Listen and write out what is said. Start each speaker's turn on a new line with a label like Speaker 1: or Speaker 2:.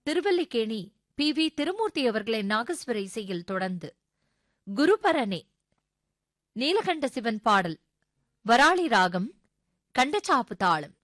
Speaker 1: Thiruvallikeni PV. Thirumurthy அவர்களின் நாகஸ்வர இசையில் தொடர்ந்து குருபரனே நீலகண்ட சிவன் பாடல், வராளி ராகம், கண்டச்சாப்பு தாளம்.